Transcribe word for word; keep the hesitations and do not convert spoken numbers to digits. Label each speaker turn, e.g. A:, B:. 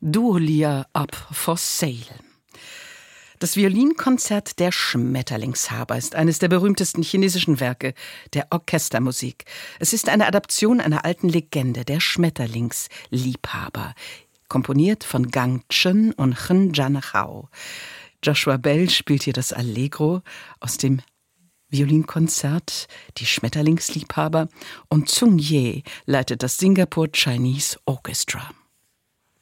A: Dahlia up for sale. Das Violinkonzert der Schmetterlingshaber ist eines der berühmtesten chinesischen Werke der Orchestermusik. Es ist eine Adaption einer alten Legende, der Schmetterlingsliebhaber, komponiert von Gang Chen und Chen Jianhao. Joshua Bell spielt hier das Allegro aus dem Violinkonzert, die Schmetterlingsliebhaber, und Zhong Ye leitet das Singapore Chinese Orchestra.